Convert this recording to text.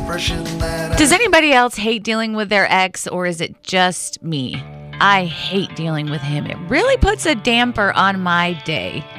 expression that Does anybody else hate dealing with their ex, or is it just me? I hate dealing with him. It really puts a damper on my day.